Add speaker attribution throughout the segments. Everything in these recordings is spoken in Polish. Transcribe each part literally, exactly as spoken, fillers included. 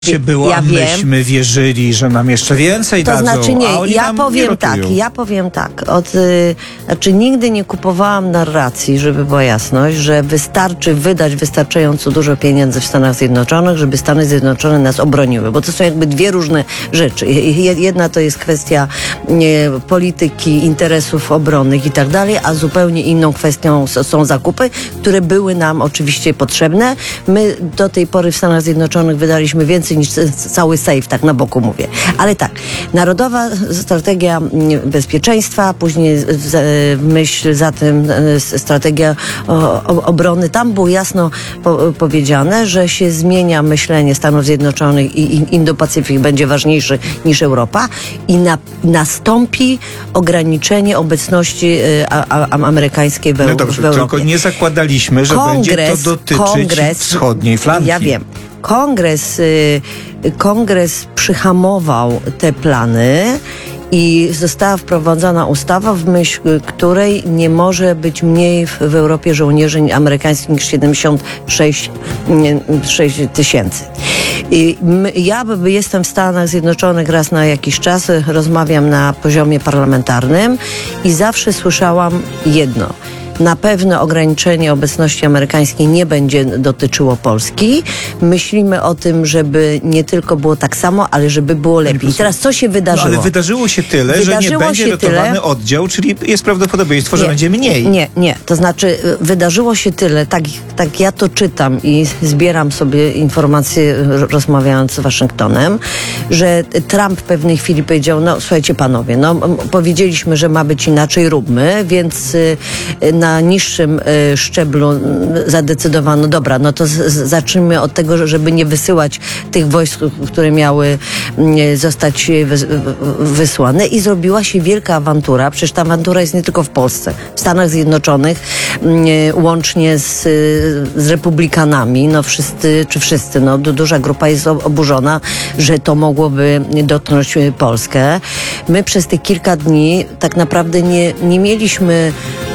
Speaker 1: się było,
Speaker 2: ja
Speaker 1: a
Speaker 2: wiem.
Speaker 1: myśmy wierzyli, że nam jeszcze więcej
Speaker 2: To
Speaker 1: dadzą,
Speaker 2: znaczy nie,
Speaker 1: a oni
Speaker 2: ja
Speaker 1: nam
Speaker 2: powiem
Speaker 1: nie
Speaker 2: tak,
Speaker 1: rotują.
Speaker 2: ja powiem tak, od, y, znaczy nigdy nie kupowałam narracji, żeby była jasność, że wystarczy wydać wystarczająco dużo pieniędzy w Stanach Zjednoczonych, żeby Stany Zjednoczone nas obroniły, bo to są jakby dwie różne rzeczy. Je- Jedna to jest kwestia nie, polityki, interesów obronnych i tak dalej, a zupełnie inną kwestią s- są zakupy, które były nam oczywiście potrzebne. My do tej pory w Stanach Zjednoczonych wydaliśmy więcej niż c- cały sejf, tak na boku mówię. Ale tak, Narodowa Strategia mm, Bezpieczeństwa, później w, w myśl za tym e, strategia o, o, obrony, tam było jasno po, powiedziane, że się zmienia myślenie Stanów Zjednoczonych i, i Indo-Pacyfik będzie ważniejszy niż Europa i na, nastąpi ograniczenie obecności e, a, a, amerykańskiej w,
Speaker 1: No dobrze,
Speaker 2: w Europie.
Speaker 1: tylko nie zakładaliśmy, że będzie to dotyczyć
Speaker 2: kongres,
Speaker 1: wschodniej flanki.
Speaker 2: Ja wiem. Kongres, y, kongres przyhamował te plany i została wprowadzona ustawa, w myśl której nie może być mniej w, w Europie żołnierzy amerykańskich niż siedemdziesiąt sześć tysięcy. I my, ja jestem w Stanach Zjednoczonych raz na jakiś czas, rozmawiam na poziomie parlamentarnym i zawsze słyszałam jedno. Na pewno ograniczenie obecności amerykańskiej nie będzie dotyczyło Polski. Myślimy o tym, żeby nie tylko było tak samo, ale żeby było lepiej. I teraz co się wydarzyło?
Speaker 1: No, ale wydarzyło się tyle,
Speaker 2: Wydarzyło
Speaker 1: że nie będzie
Speaker 2: się
Speaker 1: rotowany
Speaker 2: tyle.
Speaker 1: oddział, czyli jest prawdopodobieństwo, że
Speaker 2: Nie,
Speaker 1: będzie mniej.
Speaker 2: Nie, nie. To znaczy y, wydarzyło się tyle, tak, tak ja to czytam i zbieram sobie informacje r- rozmawiając z Waszyngtonem, że Trump w pewnej chwili powiedział, no słuchajcie panowie, no m- powiedzieliśmy, że ma być inaczej, róbmy, więc y, y, na niższym y, szczeblu y, zadecydowano, dobra, no to z, z, zacznijmy od tego, że- żeby nie wysyłać tych wojsk, które miały y, zostać wys, wysłane i zrobiła się wielka awantura. Przecież ta awantura jest nie tylko w Polsce. W Stanach Zjednoczonych y, łącznie z, z republikanami, no wszyscy, czy wszyscy, no du- duża grupa jest o- oburzona, że to mogłoby dotknąć y, Polskę. My przez te kilka dni tak naprawdę nie, nie mieliśmy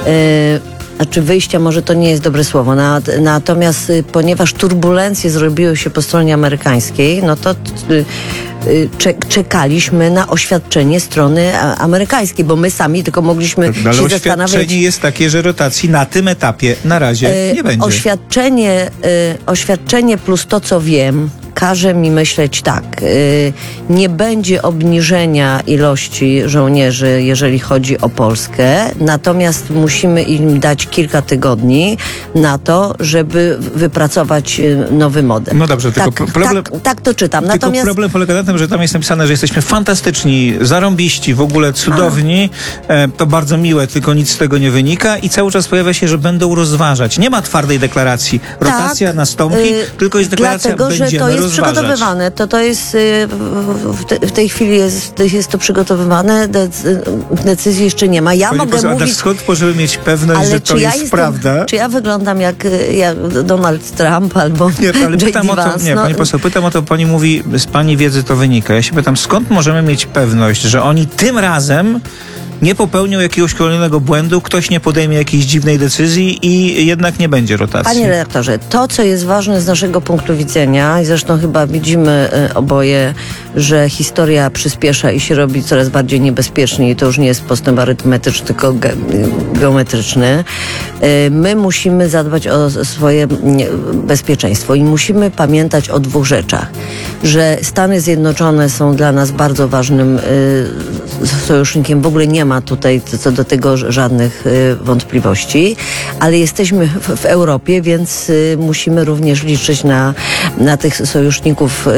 Speaker 2: y, Znaczy wyjścia, może to nie jest dobre słowo, na, natomiast y, ponieważ turbulencje zrobiły się po stronie amerykańskiej, no to y, y, czek, czekaliśmy na oświadczenie strony a, amerykańskiej, bo my sami tylko mogliśmy
Speaker 1: Ale
Speaker 2: się zastanawiać.
Speaker 1: oświadczenie jest takie, że rotacji na tym etapie na razie
Speaker 2: Y,
Speaker 1: nie będzie.
Speaker 2: Oświadczenie, y, oświadczenie plus to, co wiem, każe mi myśleć tak, y, nie będzie obniżenia ilości żołnierzy, jeżeli chodzi o Polskę, natomiast musimy im dać kilka tygodni na to, żeby wypracować y, nowy model.
Speaker 1: No dobrze, tylko
Speaker 2: tak,
Speaker 1: problem-
Speaker 2: tak, tak to czytam.
Speaker 1: Tylko
Speaker 2: Natomiast
Speaker 1: problem polega na tym, że tam jest napisane, że jesteśmy fantastyczni, zarąbiści, w ogóle cudowni. E, to bardzo miłe, tylko nic z tego nie wynika i cały czas pojawia się, że będą rozważać. Nie ma twardej deklaracji. Rotacja
Speaker 2: tak,
Speaker 1: nastąpi,
Speaker 2: y,
Speaker 1: tylko jest deklaracja,
Speaker 2: dlatego, że
Speaker 1: będziemy
Speaker 2: to jest
Speaker 1: rozważać.
Speaker 2: przygotowywane. To, to jest y, w, w, te, w tej chwili jest, jest to przygotowywane, decy, decyzji jeszcze nie ma. Ja
Speaker 1: Pani
Speaker 2: mogę
Speaker 1: poseł, a
Speaker 2: mówić...
Speaker 1: skąd możemy mieć pewność,
Speaker 2: Ale
Speaker 1: że to
Speaker 2: czy ja
Speaker 1: jest
Speaker 2: jestem,
Speaker 1: prawda?
Speaker 2: Czy ja wyglądam jak, jak Donald Trump albo
Speaker 1: Nie, ale
Speaker 2: J D
Speaker 1: pytam o to,
Speaker 2: Vance?
Speaker 1: nie,
Speaker 2: No,
Speaker 1: pani poseł, pytam o to, pani mówi, z pani wiedzy to wynika. Ja się pytam, skąd możemy mieć pewność, że oni tym razem nie popełnią jakiegoś kolejnego błędu, ktoś nie podejmie jakiejś dziwnej decyzji i jednak nie będzie rotacji.
Speaker 2: Panie redaktorze, to co jest ważne z naszego punktu widzenia i zresztą chyba widzimy y, oboje, że historia przyspiesza i się robi coraz bardziej niebezpiecznie i to już nie jest postęp arytmetyczny, tylko ge, geometryczny. Y, my musimy zadbać o swoje nie, bezpieczeństwo i musimy pamiętać o dwóch rzeczach. Że Stany Zjednoczone są dla nas bardzo ważnym y, sojusznikiem. W ogóle nie ma tutaj co do tego żadnych y, wątpliwości, ale jesteśmy w, w Europie, więc y, musimy również liczyć na, na tych sojuszników y,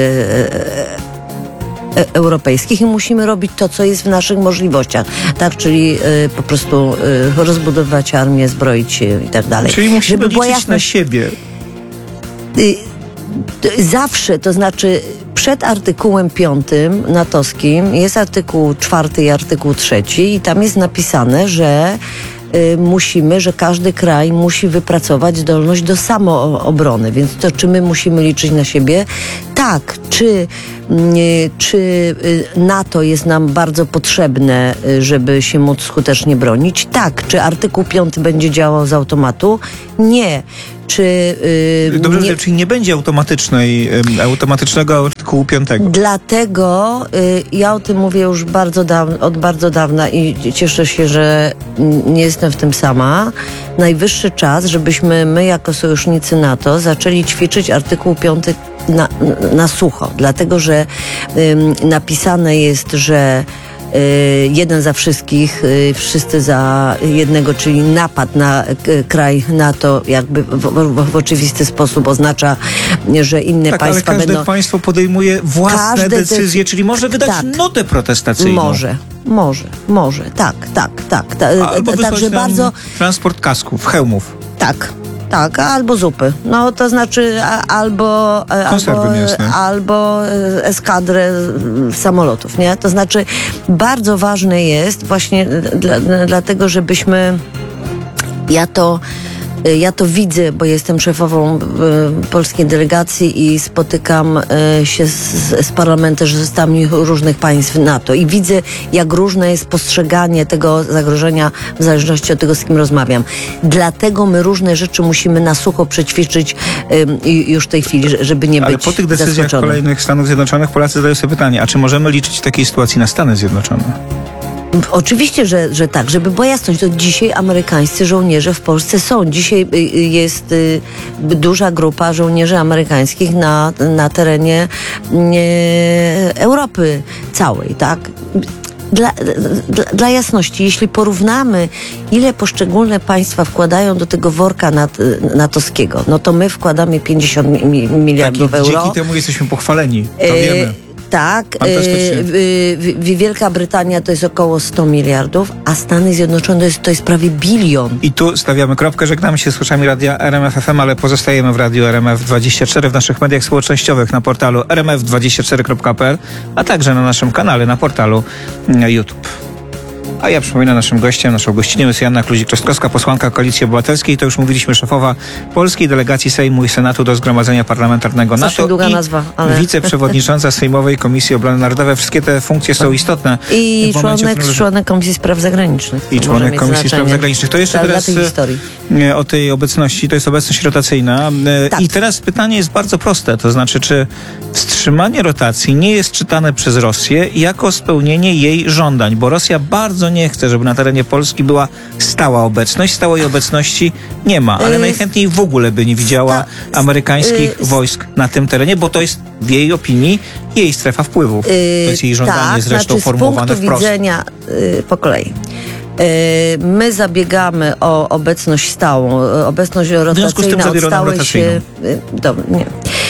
Speaker 2: y, europejskich i musimy robić to, co jest w naszych możliwościach. Tak, czyli y, po prostu y, rozbudowywać armię, zbroić się i tak dalej.
Speaker 1: Czyli musimy
Speaker 2: Żeby była
Speaker 1: liczyć na
Speaker 2: jasność,
Speaker 1: siebie.
Speaker 2: y, y, zawsze, to znaczy przed artykułem piątym natowskim jest artykuł czwarty i artykuł trzeci i tam jest napisane, że y, musimy, że każdy kraj musi wypracować zdolność do samoobrony. Więc to czy my musimy liczyć na siebie? Tak. Czy, y, czy y, NATO jest nam bardzo potrzebne, y, żeby się móc skutecznie bronić? Tak. Czy artykuł piąty będzie działał z automatu? Nie. czy yy,
Speaker 1: Dobrze,
Speaker 2: nie...
Speaker 1: czyli nie będzie automatycznej, ym, automatycznego artykułu piątego.
Speaker 2: Dlatego y, ja o tym mówię już bardzo daw- od bardzo dawna i cieszę się, że n- nie jestem w tym sama. Najwyższy czas, żebyśmy my jako sojusznicy NATO zaczęli ćwiczyć artykuł piąty na, na sucho. Dlatego, że ym, napisane jest, że y, jeden za wszystkich, y, wszyscy za jednego, czyli napad na y, kraj NATO jakby w, w, w oczywisty sposób oznacza, że inne
Speaker 1: Tak, ale
Speaker 2: państwa
Speaker 1: każde
Speaker 2: będą...
Speaker 1: państwo podejmuje własne
Speaker 2: Każde
Speaker 1: decyzje,
Speaker 2: decy-
Speaker 1: czyli może wydać
Speaker 2: tak.
Speaker 1: notę protestacyjną.
Speaker 2: Może, może, może, tak, tak, tak. Ta,
Speaker 1: Albo
Speaker 2: ta,
Speaker 1: wysłać
Speaker 2: także
Speaker 1: nam
Speaker 2: bardzo,
Speaker 1: transport kasków, hełmów.
Speaker 2: tak, tak, albo zupy. No to znaczy a, albo, e,
Speaker 1: Konserwy
Speaker 2: albo,
Speaker 1: mięsne.
Speaker 2: albo e, eskadrę e, samolotów, nie? To znaczy bardzo ważne jest właśnie dla, dlatego, żebyśmy, ja to Ja to widzę, bo jestem szefową y, polskiej delegacji i spotykam y, się z, z parlamentarzystami różnych państw NATO i widzę, jak różne jest postrzeganie tego zagrożenia w zależności od tego, z kim rozmawiam. Dlatego my różne rzeczy musimy na sucho przećwiczyć y, już w tej chwili, żeby nie
Speaker 1: Ale
Speaker 2: być
Speaker 1: po tych decyzjach
Speaker 2: zaskoczonym.
Speaker 1: kolejnych Stanów Zjednoczonych Polacy zadają sobie pytanie, a czy możemy liczyć w takiej sytuacji na Stany Zjednoczone?
Speaker 2: Oczywiście, że, że tak, żeby była jasność, to dzisiaj amerykańscy żołnierze w Polsce są. Dzisiaj y, y, jest y, duża grupa żołnierzy amerykańskich na, na terenie y, Europy całej, tak? Dla, dla, dla jasności, jeśli porównamy, ile poszczególne państwa wkładają do tego worka nat, natowskiego, no to my wkładamy pięćdziesiąt mi, mi, miliardów
Speaker 1: Tak, i
Speaker 2: euro.
Speaker 1: dzięki temu jesteśmy pochwaleni, to
Speaker 2: E,
Speaker 1: wiemy.
Speaker 2: Tak,
Speaker 1: Fantastycznie.
Speaker 2: y, y, y, Wielka Brytania to jest około sto miliardów, a Stany Zjednoczone to jest, to jest prawie bilion.
Speaker 1: I tu stawiamy kropkę, żegnamy się z słuchaczami radia R M F F M, ale pozostajemy w radiu R M F dwadzieścia cztery, w naszych mediach społecznościowych, na portalu r m f dwadzieścia cztery kropka p l, a także na naszym kanale na portalu mm, YouTube. A ja przypominam, naszym gościem, naszą gościnią jest Joanna Kluzik-Rostkowska, posłanka Koalicji Obywatelskiej. To już mówiliśmy, szefowa polskiej delegacji Sejmu i Senatu do Zgromadzenia Parlamentarnego
Speaker 2: Zawsze
Speaker 1: NATO
Speaker 2: długa
Speaker 1: i
Speaker 2: nazwa, ale...
Speaker 1: wiceprzewodnicząca Sejmowej Komisji Obrony Narodowej. Wszystkie te funkcje są istotne.
Speaker 2: I
Speaker 1: w momencie, w
Speaker 2: członek,
Speaker 1: którym-
Speaker 2: członek Komisji Spraw Zagranicznych.
Speaker 1: I
Speaker 2: To
Speaker 1: członek
Speaker 2: może mieć
Speaker 1: Komisji Spraw
Speaker 2: znaczenie
Speaker 1: Zagranicznych. To jeszcze
Speaker 2: dla,
Speaker 1: teraz
Speaker 2: dla tej historii.
Speaker 1: e, o tej obecności. To jest obecność rotacyjna. E,
Speaker 2: Tak.
Speaker 1: I teraz pytanie jest bardzo proste. To znaczy, czy wstrzymanie rotacji nie jest czytane przez Rosję jako spełnienie jej żądań? Bo Rosja bardzo nie chce, żeby na terenie Polski była stała obecność. Stałej obecności nie ma, ale
Speaker 2: Y,
Speaker 1: najchętniej w ogóle by nie widziała
Speaker 2: sta-
Speaker 1: amerykańskich
Speaker 2: y,
Speaker 1: wojsk na tym terenie, bo to jest w jej opinii jej strefa wpływów. To jest jej żądanie
Speaker 2: tak,
Speaker 1: zresztą
Speaker 2: znaczy
Speaker 1: formułowane
Speaker 2: z punktu
Speaker 1: wprost.
Speaker 2: widzenia y, po kolei. Y, My zabiegamy o obecność stałą, y, obecność
Speaker 1: związku z tym
Speaker 2: rotacyjna od
Speaker 1: zabieroną
Speaker 2: stałej
Speaker 1: rotacyjną.
Speaker 2: się... y, Dobra, nie.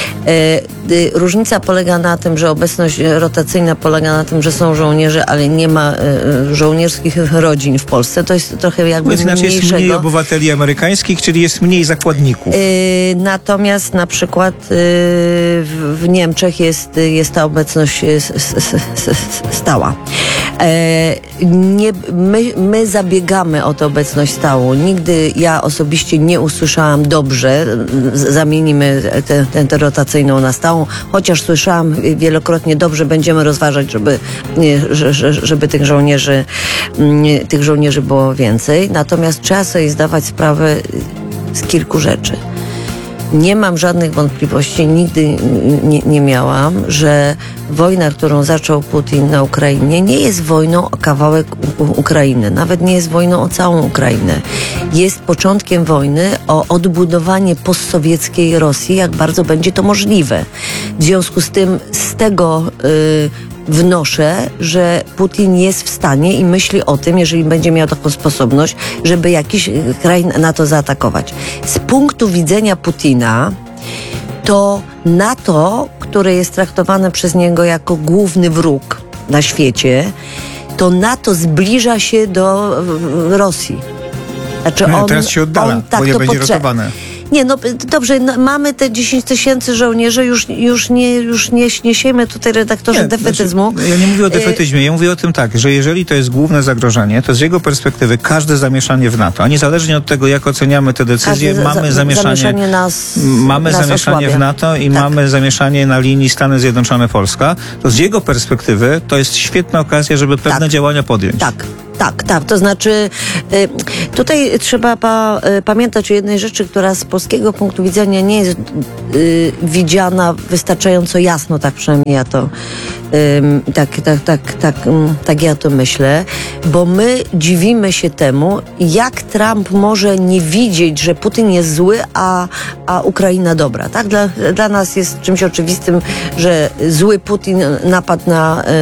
Speaker 2: Y, y, Różnica polega na tym, że obecność rotacyjna polega na tym, że są żołnierze, ale nie ma y, y, żołnierskich rodzin w Polsce. To jest trochę jakby
Speaker 1: Więc inaczej jest mniej
Speaker 2: mniejszego.
Speaker 1: obywateli amerykańskich, czyli jest mniej zakładników.
Speaker 2: Y, Natomiast na przykład y, w, w Niemczech jest, jest ta obecność y, s, s, s, s, stała. E, nie, my, my zabiegamy o tę obecność stałą. Nigdy ja osobiście nie usłyszałam dobrze, z- zamienimy tę te, te rotacyjną na stałą, chociaż słyszałam wielokrotnie dobrze, będziemy rozważać, żeby, nie, że- że- żeby tych żołnierzy, mm, tych żołnierzy było więcej. Natomiast trzeba sobie zdawać sprawę z kilku rzeczy. Nie mam żadnych wątpliwości, nigdy nie, nie miałam, że wojna, którą zaczął Putin na Ukrainie, nie jest wojną o kawałek U- U- Ukrainy, nawet nie jest wojną o całą Ukrainę. Jest początkiem wojny o odbudowanie postsowieckiej Rosji, jak bardzo będzie to możliwe. W związku z tym z tego y, wnoszę, że Putin jest w stanie i myśli o tym, jeżeli będzie miał taką sposobność, żeby jakiś y, kraj NATO zaatakować. Z punktu widzenia Putina, to NATO, które jest traktowane przez niego jako główny wróg na świecie, to NATO zbliża się do y, Rosji. Znaczy
Speaker 1: Nie,
Speaker 2: on,
Speaker 1: teraz się oddala,
Speaker 2: on tak
Speaker 1: bo nie
Speaker 2: to
Speaker 1: będzie
Speaker 2: potrze-
Speaker 1: rotowane.
Speaker 2: Nie, no dobrze, no, mamy te dziesięć tysięcy żołnierzy, już, już, nie, już nie, nie siejmy tutaj redaktorze
Speaker 1: Nie,
Speaker 2: defetyzmu.
Speaker 1: Znaczy, ja nie mówię o defetyzmie, ja mówię o tym tak, że jeżeli to jest główne zagrożenie, to z jego perspektywy każde zamieszanie w NATO, a niezależnie od tego, jak oceniamy te decyzje,
Speaker 2: Każde za-
Speaker 1: mamy
Speaker 2: za-
Speaker 1: zamieszanie,
Speaker 2: zamieszanie nas-
Speaker 1: mamy
Speaker 2: nas
Speaker 1: zamieszanie
Speaker 2: osłabia.
Speaker 1: w NATO i
Speaker 2: Tak.
Speaker 1: mamy zamieszanie na linii Stany Zjednoczone-Polska, to z jego perspektywy to jest świetna okazja, żeby pewne
Speaker 2: Tak.
Speaker 1: działania podjąć.
Speaker 2: Tak, Tak, tak, to znaczy y, tutaj trzeba pa, y, pamiętać o jednej rzeczy, która z polskiego punktu widzenia nie jest y, widziana wystarczająco jasno, tak przynajmniej ja to y, tak, tak, tak, tak, y, tak ja to myślę, bo my dziwimy się temu, jak Trump może nie widzieć, że Putin jest zły, a, a Ukraina dobra, tak? Dla, dla nas jest czymś oczywistym, że zły Putin napadł na y,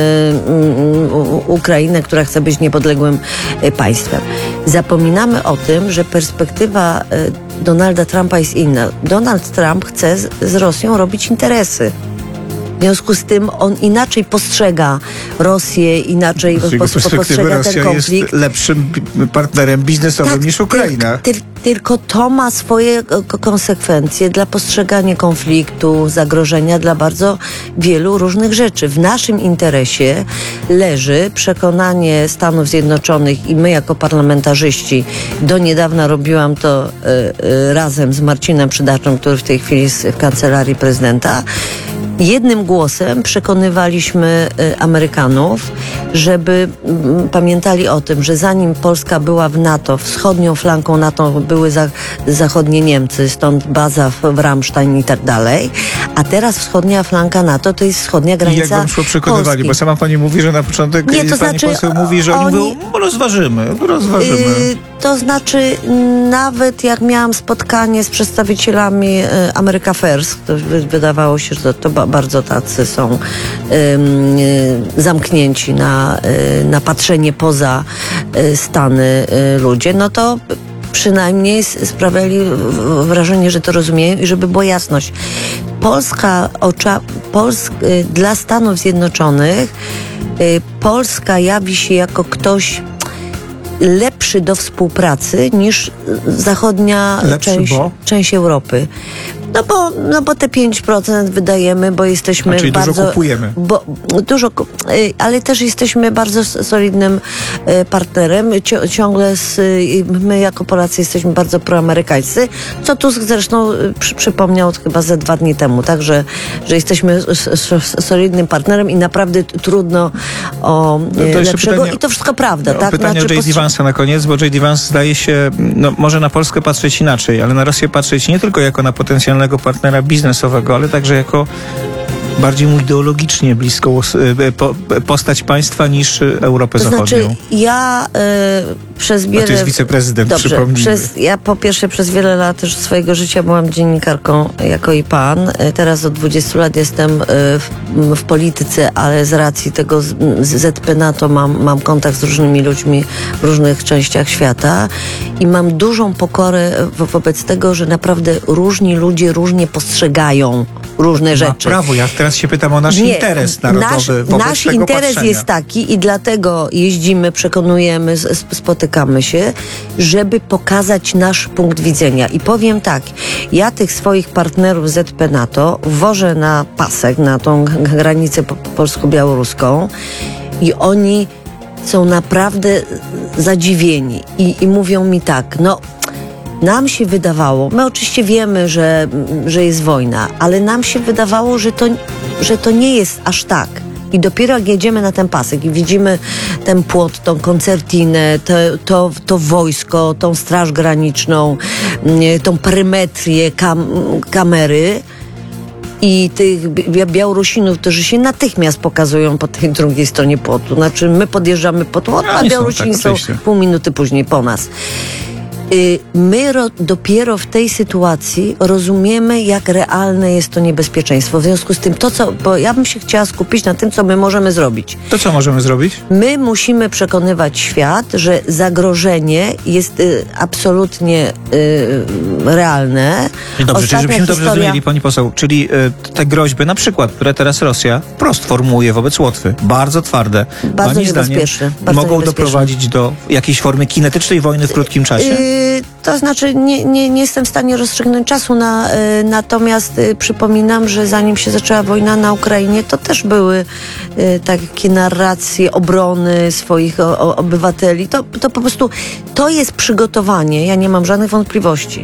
Speaker 2: y, Ukrainę, która chce być niepodległym państwem. Zapominamy o tym, że perspektywa Donalda Trumpa jest inna. Donald Trump chce z, z Rosją robić interesy. W związku z tym on inaczej postrzega Rosję, inaczej
Speaker 1: Z jego
Speaker 2: pos, postrzega
Speaker 1: Rosja
Speaker 2: ten konflikt.
Speaker 1: jest lepszym bi- partnerem biznesowym
Speaker 2: Tak,
Speaker 1: niż Ukraina.
Speaker 2: Tyl, tyl, tylko to ma swoje k- konsekwencje dla postrzegania konfliktu, zagrożenia, dla bardzo wielu różnych rzeczy. W naszym interesie leży przekonanie Stanów Zjednoczonych i my jako parlamentarzyści, do niedawna robiłam to y, y, razem z Marcinem Przydaczem, który w tej chwili jest w kancelarii prezydenta, jednym głosem przekonywaliśmy y, Amerykanów, żeby mm, pamiętali o tym, że zanim Polska była w NATO, wschodnią flanką NATO były za, zachodnie Niemcy, stąd baza w, w Ramstein i tak dalej, a teraz wschodnia flanka NATO to jest wschodnia granica
Speaker 1: I jak wam szło przekonywali?
Speaker 2: Polski.
Speaker 1: Bo sama pani mówi, że na początek
Speaker 2: Nie, to
Speaker 1: pani
Speaker 2: znaczy,
Speaker 1: poseł mówi, że oni,
Speaker 2: oni-
Speaker 1: mówią, "No, rozważymy, rozważymy.
Speaker 2: Y, to znaczy, nawet jak miałam spotkanie z przedstawicielami y, America First, to wy- wydawało się, że to, to ba- bardzo tacy są ym, y, zamknięci na, y, na patrzenie poza y, Stany y, ludzie, no to przynajmniej s- sprawiali w- w- wrażenie, że to rozumieją i żeby była jasność. Polska ocza, Polsk, y, dla Stanów Zjednoczonych y, Polska jawi się jako ktoś lepszy do współpracy niż zachodnia
Speaker 1: Lepszy,
Speaker 2: część,
Speaker 1: bo?
Speaker 2: część Europy. No bo, no bo te pięć procent wydajemy, bo jesteśmy
Speaker 1: A, czyli dużo
Speaker 2: bardzo...
Speaker 1: kupujemy.
Speaker 2: Bo, dużo, ku- y, ale też jesteśmy bardzo s- solidnym y, partnerem. Cio- ciągle z, y, my jako Polacy jesteśmy bardzo proamerykańscy, co Tusk zresztą y, przy, przypomniał chyba ze dwa dni temu, tak, że, że jesteśmy s- s- solidnym partnerem i naprawdę t- trudno o
Speaker 1: No to
Speaker 2: y,
Speaker 1: jeszcze
Speaker 2: lepszego.
Speaker 1: pytanie-
Speaker 2: I to wszystko prawda,
Speaker 1: No,
Speaker 2: tak?
Speaker 1: pytanie
Speaker 2: Znaczy,
Speaker 1: o J D
Speaker 2: postrze-
Speaker 1: Vance'a na koniec, bo J D Vance zdaje się, no, może na Polskę patrzeć inaczej, ale na Rosję patrzeć nie tylko jako na potencjalnego partnera biznesowego, ale także jako bardziej mu ideologicznie bliską e, po, postać państwa niż Europę
Speaker 2: To
Speaker 1: Zachodnią.
Speaker 2: znaczy, ja y, przez
Speaker 1: A
Speaker 2: wiele...
Speaker 1: to jest wiceprezydent,
Speaker 2: Dobrze,
Speaker 1: przypomnijmy.
Speaker 2: przez, ja po pierwsze przez wiele lat też swojego życia byłam dziennikarką jako i pan. Y, Teraz od dwudziestu lat jestem y, w, w polityce, ale z racji tego z, z Z P NATO mam, mam kontakt z różnymi ludźmi w różnych częściach świata i mam dużą pokorę wo- wobec tego, że naprawdę różni ludzie różnie postrzegają różne
Speaker 1: Ma
Speaker 2: rzeczy.
Speaker 1: prawo, ja teraz się pytam o nasz
Speaker 2: Nie,
Speaker 1: interes narodowy
Speaker 2: nasz,
Speaker 1: wobec
Speaker 2: nasz
Speaker 1: tego
Speaker 2: interes
Speaker 1: patrzenia.
Speaker 2: jest taki i dlatego jeździmy, przekonujemy, s- s- spotykamy się, żeby pokazać nasz punkt widzenia. I powiem tak, ja tych swoich partnerów Z P NATO wożę na pasek, na tą g- granicę po- polsko-białoruską i oni są naprawdę zadziwieni i, i mówią mi tak, no nam się wydawało, my oczywiście wiemy, że, że jest wojna, ale nam się wydawało, że to, że to nie jest aż tak. I dopiero jak jedziemy na ten pasek i widzimy ten płot, tą koncertinę, to, to, to wojsko, tą straż graniczną, mm, tą perymetrię, kam, kamery i tych Bia- Białorusinów, którzy się natychmiast pokazują po tej drugiej stronie płotu. Znaczy my podjeżdżamy pod płot, a
Speaker 1: Oni są,
Speaker 2: Białorusini
Speaker 1: tak,
Speaker 2: są
Speaker 1: oczywiście.
Speaker 2: pół minuty później po nas. Y, My ro, dopiero w tej sytuacji rozumiemy, jak realne jest to niebezpieczeństwo. W związku z tym, to co, bo ja bym się chciała skupić na tym, co my możemy zrobić.
Speaker 1: To co możemy zrobić?
Speaker 2: My musimy przekonywać świat, że zagrożenie jest y, absolutnie y, realne.
Speaker 1: Dobrze, czyli
Speaker 2: Ostatnia
Speaker 1: żebyśmy dobrze
Speaker 2: historia-
Speaker 1: zrozumieli, pani poseł, czyli y, te groźby, na przykład, które teraz Rosja wprost formułuje wobec Łotwy, bardzo twarde,
Speaker 2: Bardzo
Speaker 1: pani zdaniem
Speaker 2: niebezpieczne, bardzo
Speaker 1: mogą
Speaker 2: niebezpieczne.
Speaker 1: doprowadzić do jakiejś formy kinetycznej wojny w krótkim czasie?
Speaker 2: Y, to znaczy, nie, nie, nie jestem w stanie rozstrzygnąć czasu, na, y, natomiast y, przypominam, że zanim się zaczęła wojna na Ukrainie, to też były y, takie narracje obrony swoich o, o, obywateli. To, to po prostu, to jest przygotowanie, ja nie mam żadnych wątpliwości,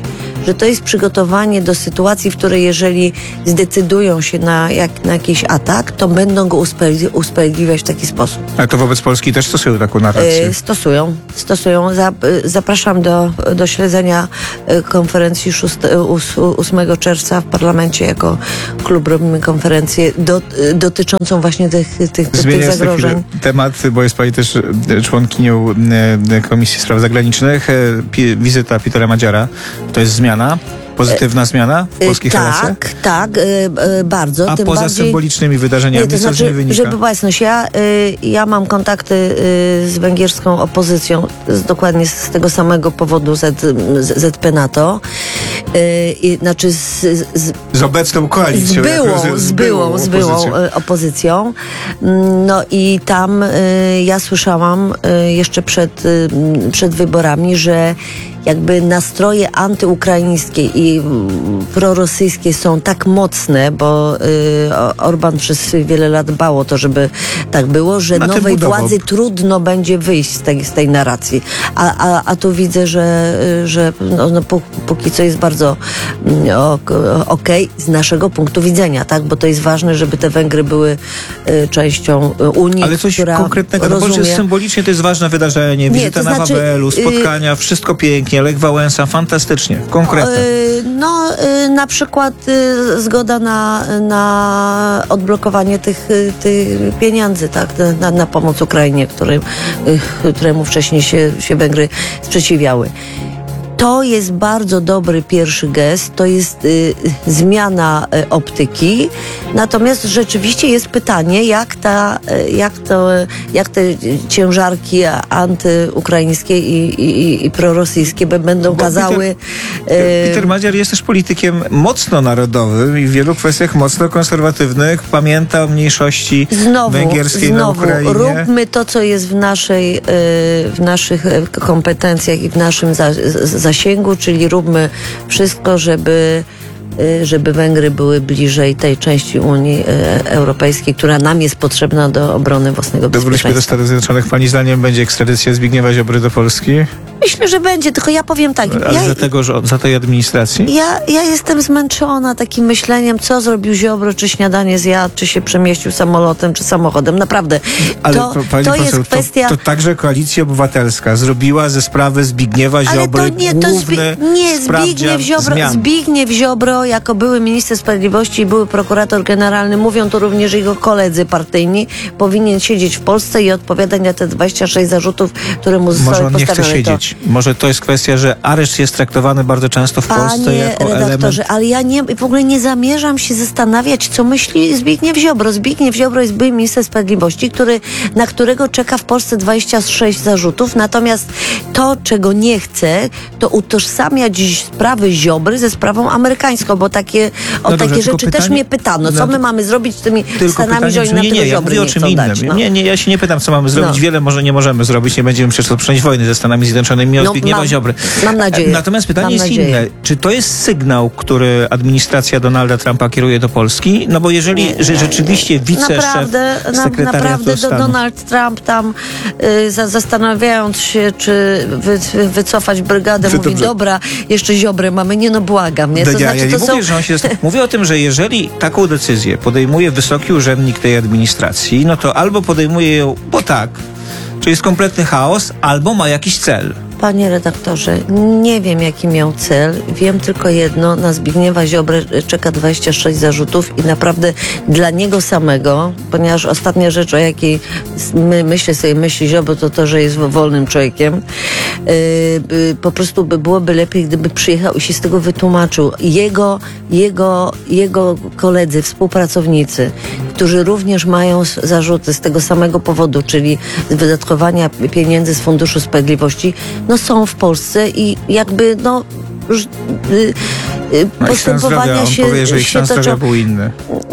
Speaker 2: że to jest przygotowanie do sytuacji, w której jeżeli zdecydują się na, jak, na jakiś atak, to będą go usprawiedli- usprawiedliwiać w taki sposób.
Speaker 1: Ale to wobec Polski też stosują taką narrację.
Speaker 2: E, Stosują, stosują. Za, e, zapraszam do, do śledzenia e, konferencji ósmego czerwca w parlamencie. Jako klub robimy konferencję do, e, dotyczącą właśnie tych, tych, tych
Speaker 1: Zmieniając
Speaker 2: zagrożeń.
Speaker 1: na chwilę temat, bo jest pani też e, członkinią e, Komisji Spraw Zagranicznych. E, pi, wizyta Petera Madziara to jest zmiana? Pozytywna zmiana w polskich
Speaker 2: tak,
Speaker 1: relacjach?
Speaker 2: Tak, y, y, bardzo.
Speaker 1: A
Speaker 2: Tym
Speaker 1: poza
Speaker 2: bardziej...
Speaker 1: symbolicznymi wydarzeniami,
Speaker 2: Nie, to
Speaker 1: co z niej
Speaker 2: znaczy,
Speaker 1: wynika?
Speaker 2: żeby była jasność, ja, y, ja mam kontakty y, z węgierską opozycją, z, dokładnie z tego samego powodu Z, z, ZP NATO. Y, i, znaczy z, z,
Speaker 1: Z obecną koalicją.
Speaker 2: z byłą,
Speaker 1: jako,
Speaker 2: z byłą, z byłą
Speaker 1: opozycją.
Speaker 2: y, opozycją. No i tam y, ja słyszałam y, jeszcze przed, y, przed wyborami, że jakby nastroje antyukraińskie i mm, prorosyjskie są tak mocne, bo y, Orban przez wiele lat dbał o to, żeby tak było, że
Speaker 1: Na tym
Speaker 2: nowej
Speaker 1: budował.
Speaker 2: władzy trudno będzie wyjść z tej, z tej narracji. A, a, a tu widzę, że, y, że no, no, pó- póki co jest bardzo mm, ok- okej z naszego punktu widzenia, tak? Bo to jest ważne, żeby te Węgry były y, częścią y, Unii,
Speaker 1: Ale coś
Speaker 2: która
Speaker 1: konkretnego, no bo
Speaker 2: rozumie...
Speaker 1: że symbolicznie to jest ważne wydarzenie, wizyta
Speaker 2: to
Speaker 1: na
Speaker 2: znaczy,
Speaker 1: Wawelu,
Speaker 2: y-
Speaker 1: spotkania, wszystko pięknie, Lech Wałęsa, fantastycznie, konkretne.
Speaker 2: Y, No, y, na przykład y, zgoda na, na odblokowanie tych, y, tych pieniędzy, tak, na, na pomoc Ukrainie, którym, y, któremu wcześniej się, się Węgry sprzeciwiały. To jest bardzo dobry pierwszy gest, to jest y, zmiana y, optyki, natomiast rzeczywiście jest pytanie, jak, ta, y, jak, to, jak te ciężarki antyukraińskie i, i, i prorosyjskie b- będą
Speaker 1: Bo
Speaker 2: kazały... y,
Speaker 1: Peter Madziar jest też politykiem mocno narodowym i w wielu kwestiach mocno konserwatywnych. Pamięta o mniejszości
Speaker 2: Znowu,
Speaker 1: węgierskiej na
Speaker 2: znowu,
Speaker 1: Ukrainie.
Speaker 2: róbmy to, co jest w, naszej, y, w naszych y, kompetencjach i w naszym za, z, zasięgu, czyli róbmy wszystko, żeby y, żeby Węgry były bliżej tej części Unii y, Europejskiej, która nam jest potrzebna do obrony własnego
Speaker 1: Wróćmy do
Speaker 2: bezpieczeństwa.
Speaker 1: Stanów Zjednoczonych. Pani zdaniem będzie ekstradycja Zbigniewa Ziobry do Polski?
Speaker 2: Myślę, że będzie, tylko ja powiem tak.
Speaker 1: Ale
Speaker 2: Ja,
Speaker 1: za, tego, że, za tej administracji?
Speaker 2: Ja, ja jestem zmęczona takim myśleniem, co zrobił Ziobro, czy śniadanie zjadł, czy się przemieścił samolotem, czy samochodem. Naprawdę.
Speaker 1: Ale
Speaker 2: to,
Speaker 1: to, pani
Speaker 2: to
Speaker 1: poseł,
Speaker 2: jest kwestia...
Speaker 1: to, to także Koalicja Obywatelska zrobiła ze sprawy Zbigniewa
Speaker 2: Ale
Speaker 1: Ziobry
Speaker 2: to nie, to
Speaker 1: główny
Speaker 2: Zbi- nie
Speaker 1: sprawdzian
Speaker 2: Zbigniew Ziobro,
Speaker 1: zmian.
Speaker 2: Zbigniew Ziobro, jako były minister sprawiedliwości i były prokurator generalny, mówią to również jego koledzy partyjni, powinien siedzieć w Polsce i odpowiadać na te dwadzieścia sześć zarzutów, które mu zostały
Speaker 1: Może on nie chce
Speaker 2: postawione.
Speaker 1: siedzieć. Może to jest kwestia, że areszt jest traktowany bardzo często w Polsce
Speaker 2: Panie
Speaker 1: jako
Speaker 2: redaktorze,
Speaker 1: element...
Speaker 2: ale ja nie, w ogóle nie zamierzam się zastanawiać, co myśli Zbigniew Ziobro. Zbigniew Ziobro jest były minister sprawiedliwości, który, na którego czeka w Polsce dwadzieścia sześć zarzutów, natomiast to, czego nie chce, to utożsamiać sprawę Ziobry ze sprawą amerykańską, bo takie, o
Speaker 1: No dobrze,
Speaker 2: takie
Speaker 1: tylko
Speaker 2: rzeczy
Speaker 1: pytanie-
Speaker 2: też mnie pytano. Co
Speaker 1: no,
Speaker 2: my mamy zrobić z tymi
Speaker 1: Tylko
Speaker 2: Stanami,
Speaker 1: pytanie,
Speaker 2: że oni
Speaker 1: czy
Speaker 2: nam
Speaker 1: nie,
Speaker 2: tego
Speaker 1: nie, ja
Speaker 2: Ziobry
Speaker 1: mówię o
Speaker 2: nie
Speaker 1: czym
Speaker 2: chcą
Speaker 1: innym.
Speaker 2: dać? No.
Speaker 1: Nie, nie, ja się nie pytam, co mamy zrobić.
Speaker 2: No.
Speaker 1: Wiele może nie możemy zrobić, nie będziemy przecież rozpoczynać wojny ze Stanami Zjednoczonymi o
Speaker 2: No,
Speaker 1: Zbigniewa
Speaker 2: mam-
Speaker 1: Ziobry.
Speaker 2: mam nadzieję.
Speaker 1: Natomiast pytanie
Speaker 2: Mam
Speaker 1: jest
Speaker 2: nadzieję.
Speaker 1: inne. Czy to jest sygnał, który administracja Donalda Trumpa kieruje do Polski? No bo jeżeli że rzeczywiście wiceszef
Speaker 2: Naprawdę, na,
Speaker 1: sekretariatu
Speaker 2: naprawdę do,
Speaker 1: stanu...
Speaker 2: Donald Trump tam y, za, zastanawiając się, czy wy, wy, wycofać brygadę,
Speaker 1: To
Speaker 2: mówi,
Speaker 1: dobrze.
Speaker 2: dobra, jeszcze Ziobrę mamy, nie no błagam, nie?
Speaker 1: No
Speaker 2: To
Speaker 1: ja,
Speaker 2: znaczy,
Speaker 1: ja nie
Speaker 2: to
Speaker 1: mówię,
Speaker 2: są...
Speaker 1: że on się... Mówię o tym, że jeżeli taką decyzję podejmuje wysoki urzędnik tej administracji, no to albo podejmuje ją, bo tak, czyli jest kompletny chaos, albo ma jakiś cel.
Speaker 2: Panie redaktorze, nie wiem, jaki miał cel. Wiem tylko jedno, na Zbigniewa Ziobrę czeka dwadzieścia sześć zarzutów i naprawdę dla niego samego, ponieważ ostatnia rzecz, o jakiej my, myślę sobie, myśli Ziobro, to to, że jest wolnym człowiekiem. Yy, yy, po prostu by, byłoby lepiej, gdyby przyjechał i się z tego wytłumaczył. Jego, jego, jego koledzy, współpracownicy, którzy również mają s- zarzuty z tego samego powodu, czyli z wydatkowania pieniędzy z Funduszu Sprawiedliwości, no są w Polsce i jakby no ż- y, y,
Speaker 1: No i stan zdrowia,
Speaker 2: postępowania
Speaker 1: on
Speaker 2: się,
Speaker 1: powie, że ich
Speaker 2: się
Speaker 1: stan zdrowia
Speaker 2: toczą.
Speaker 1: był inny.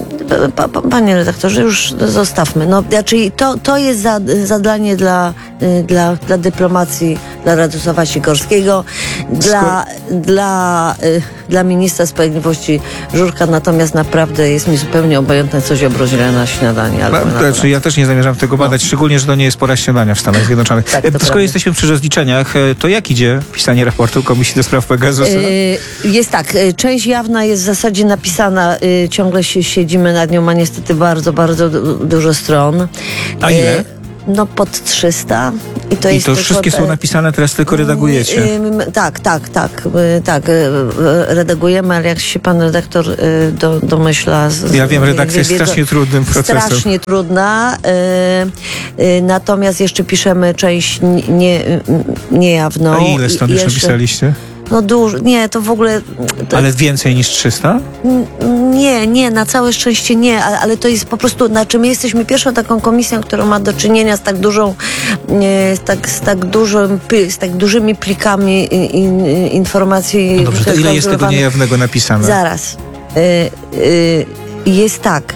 Speaker 2: Pa, pa, panie redaktorze, już zostawmy. No, znaczy to, to jest za, zadanie dla, y, dla, dla dyplomacji, dla Radosława Sikorskiego, dla, dla y, dla ministra sprawiedliwości Żurka, natomiast naprawdę jest mi zupełnie obojętne, co Ziobro źle na śniadanie. Albo
Speaker 1: No,
Speaker 2: na
Speaker 1: znaczy, ja też nie zamierzam tego badać,
Speaker 2: No.
Speaker 1: szczególnie, że to nie jest pora śniadania w Stanach Zjednoczonych.
Speaker 2: Tak, to
Speaker 1: E, Skoro
Speaker 2: prawda.
Speaker 1: jesteśmy przy rozliczeniach, e, to jak idzie pisanie raportu Komisji do Spraw Pegasusa?
Speaker 2: Y, Jest tak, y, część jawna jest w zasadzie napisana, y, ciągle się siedzimy nad nią, ma niestety bardzo, bardzo du- dużo stron.
Speaker 1: A ile?
Speaker 2: Y, No pod trzysta. I to,
Speaker 1: I
Speaker 2: jest
Speaker 1: to
Speaker 2: tylko
Speaker 1: wszystkie
Speaker 2: te-
Speaker 1: są napisane, teraz tylko redagujecie.
Speaker 2: Y, y, Tak, tak, tak, y, tak, y, y, redagujemy, ale jak się pan redaktor y, do, domyśla... z-
Speaker 1: Ja wiem,
Speaker 2: z-
Speaker 1: redakcja jest
Speaker 2: wie-
Speaker 1: strasznie trudnym procesem.
Speaker 2: Strasznie trudna, y, y, natomiast jeszcze piszemy część n- nie, y, niejawną.
Speaker 1: A ile stron
Speaker 2: I
Speaker 1: już
Speaker 2: jeszcze-
Speaker 1: napisaliście?
Speaker 2: No dużo, nie, to w ogóle... To,
Speaker 1: Ale więcej niż trzysta?
Speaker 2: nie, nie, na całe szczęście nie, ale, ale to jest po prostu, znaczy my jesteśmy pierwszą taką komisją, która ma do czynienia z tak dużą, e, z tak, z tak dużym, pli- z tak dużymi plikami in, in, informacji.
Speaker 1: No dobrze, to ile jest tego
Speaker 2: klauzulowanych.
Speaker 1: niejawnego napisane?
Speaker 2: Zaraz. Y, y, jest tak.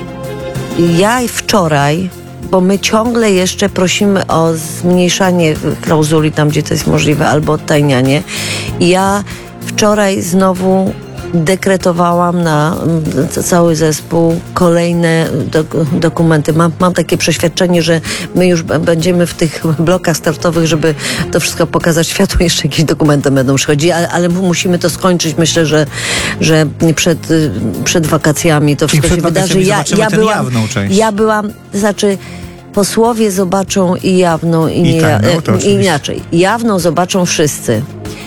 Speaker 2: Ja wczoraj, bo my ciągle jeszcze prosimy o zmniejszanie klauzuli tam, gdzie to jest możliwe, albo odtajnianie. I ja wczoraj znowu dekretowałam na mm, c- cały zespół kolejne dok- dokumenty. Mam, mam takie przeświadczenie, że my już b- będziemy w tych blokach startowych, żeby to wszystko pokazać światu. Jeszcze jakieś dokumenty będą przychodzić, ale, ale musimy to skończyć. Myślę, że, że przed, y, przed wakacjami to
Speaker 1: Czyli
Speaker 2: wszystko się
Speaker 1: przed
Speaker 2: wydarzy.
Speaker 1: wakacjami
Speaker 2: Ja,
Speaker 1: zobaczymy
Speaker 2: ja,
Speaker 1: tę
Speaker 2: byłam,
Speaker 1: jawną część.
Speaker 2: ja byłam, znaczy posłowie zobaczą i jawną, i, nie,
Speaker 1: tajną, to
Speaker 2: i
Speaker 1: oczywiście.
Speaker 2: inaczej. Jawną zobaczą wszyscy.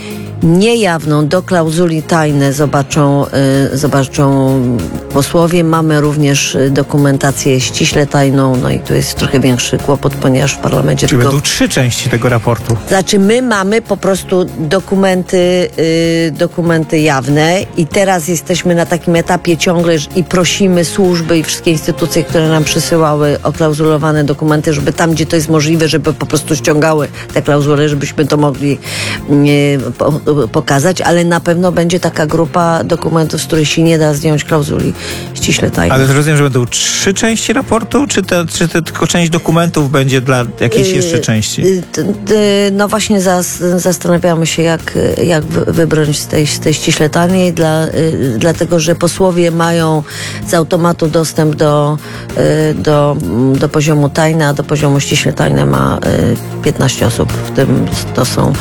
Speaker 2: Niejawną do klauzuli tajne zobaczą, y, zobaczą posłowie. Mamy również y, dokumentację ściśle tajną, no i tu jest trochę większy kłopot, ponieważ w parlamencie
Speaker 1: Czyli
Speaker 2: tylko...
Speaker 1: będą trzy części tego raportu.
Speaker 2: Znaczy my mamy po prostu dokumenty, y, dokumenty jawne i teraz jesteśmy na takim etapie ciągle że- i prosimy służby i wszystkie instytucje, które nam przysyłały oklauzulowane dokumenty, żeby tam, gdzie to jest możliwe, żeby po prostu ściągały te klauzule, żebyśmy to mogli y, po, pokazać, ale na pewno będzie taka grupa dokumentów, z której się nie da zdjąć klauzuli ściśle tajnej.
Speaker 1: Ale to rozumiem, że będą trzy części raportu, czy, te, czy te, tylko część dokumentów będzie dla jakiejś jeszcze części?
Speaker 2: Y, t- t- No właśnie zas, zastanawiamy się, jak, jak wy- wybrać z tej, z tej ściśle taniej, dla, y, dlatego że posłowie mają z automatu dostęp do, y, do, do poziomu tajne, a do poziomu ściśle tajne ma y, piętnaście osób, w tym to są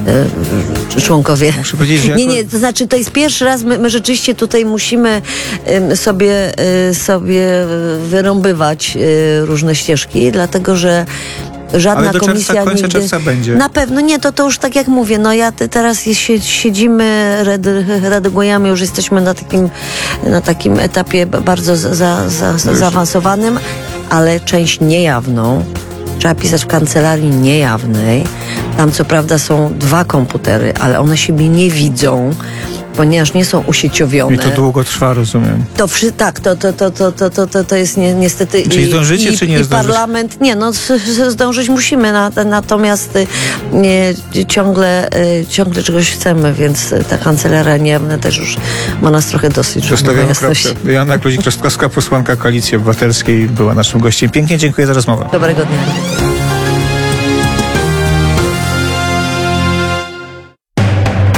Speaker 2: y, członkowie.
Speaker 1: Muszę powiedzieć, że
Speaker 2: Nie,
Speaker 1: jako-
Speaker 2: nie, to znaczy to jest pierwszy raz, my, my rzeczywiście tutaj musimy ym, sobie, y, sobie wyrąbywać y, różne ścieżki, dlatego że żadna
Speaker 1: Ale do czerwca,
Speaker 2: komisja
Speaker 1: końca
Speaker 2: nigdy...
Speaker 1: czerwca będzie.
Speaker 2: Na pewno, nie, to, to już tak jak mówię, no ja te, teraz jest, sie- siedzimy, redy, redagujemy, już jesteśmy na takim, na takim etapie b- bardzo za, za, za,
Speaker 1: No już.
Speaker 2: zaawansowanym, ale część niejawną trzeba pisać w kancelarii niejawnej. Tam co prawda są dwa komputery, ale one siebie nie widzą, ponieważ nie są usieciowione.
Speaker 1: I to długo trwa, rozumiem.
Speaker 2: To wszy, tak, to, to, to, to, to, to, to, to jest ni niestety...
Speaker 1: Czyli zdążycie,
Speaker 2: i,
Speaker 1: czy nie
Speaker 2: i
Speaker 1: zdążycie?
Speaker 2: parlament, nie, no z, z, zdążyć musimy, na, natomiast y, nie, ciągle, y, ciągle czegoś chcemy, więc y, ta kancelaria niejawna też już ma nas trochę dosyć. żeby była
Speaker 1: Zostawiamy
Speaker 2: jasność.
Speaker 1: kropkę. Joanna Kluzik-Rostkowska, posłanka Koalicji Obywatelskiej, była naszym gościem. Pięknie dziękuję za rozmowę.
Speaker 2: Dobrego dnia.